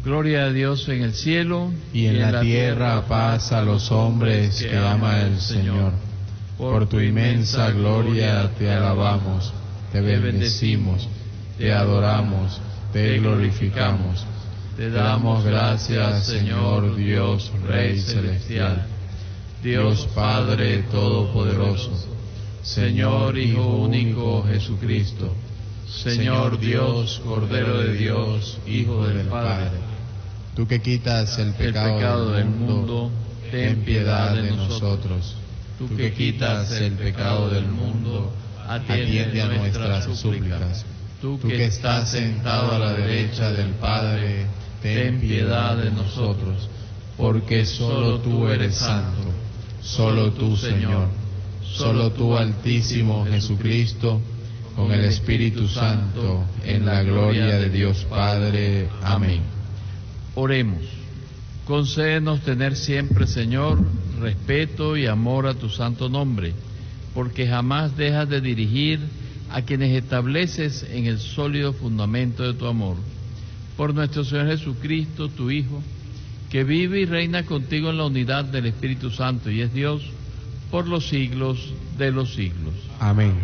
Gloria a Dios en el cielo, y en la tierra paz a los hombres que ama el Señor. Por tu inmensa gloria te alabamos, te bendecimos, te adoramos, te glorificamos. Te damos gracias, Señor Dios, Rey celestial, Dios Padre todopoderoso, Señor Hijo único Jesucristo, Señor Dios, Cordero de Dios, Hijo del Padre. Tú que quitas el pecado del mundo, ten piedad de nosotros. Tú que quitas el pecado del mundo, atiende a nuestras súplicas. Tú que estás sentado a la derecha del Padre, ten piedad de nosotros, porque solo tú eres santo, solo tú, Señor, solo tú, Altísimo Jesucristo, con el Espíritu Santo, en la gloria de Dios Padre. Amén. Oremos. Concédenos tener siempre, Señor, respeto y amor a tu santo nombre, porque jamás dejas de dirigir a quienes estableces en el sólido fundamento de tu amor. Por nuestro Señor Jesucristo, tu Hijo, que vive y reina contigo en la unidad del Espíritu Santo y es Dios por los siglos de los siglos. Amén.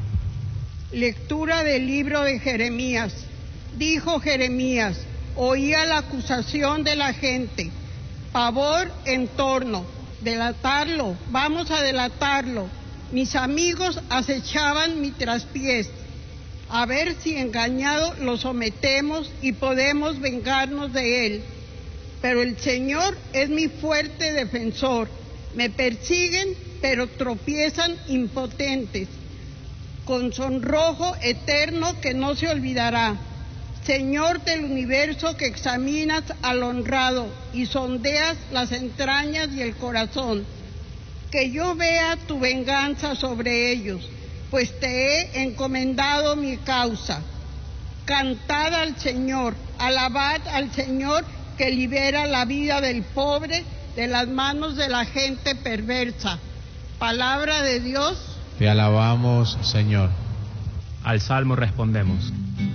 Lectura del libro de Jeremías. Dijo Jeremías: oía la acusación de la gente, pavor en torno, delatarlo, vamos a delatarlo. Mis amigos acechaban mi traspiés, a ver si engañado lo sometemos y podemos vengarnos de él. Pero el Señor es mi fuerte defensor. Me persiguen, pero tropiezan impotentes, con sonrojo eterno que no se olvidará. Señor del universo, que examinas al honrado y sondeas las entrañas y el corazón, que yo vea tu venganza sobre ellos, pues te he encomendado mi causa. Cantad al Señor, alabad al Señor, que libera la vida del pobre de las manos de la gente perversa. Palabra de Dios. Te alabamos, Señor. Al Salmo respondemos.